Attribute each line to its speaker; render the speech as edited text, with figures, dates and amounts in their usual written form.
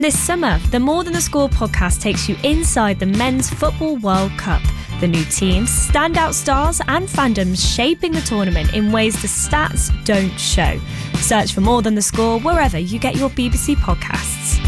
Speaker 1: This summer, the More Than the Score podcast takes you inside the Men's Football World Cup. The new teams, standout stars and fandoms shaping the tournament in ways the stats don't show. Search for More Than the Score wherever you get your BBC podcasts.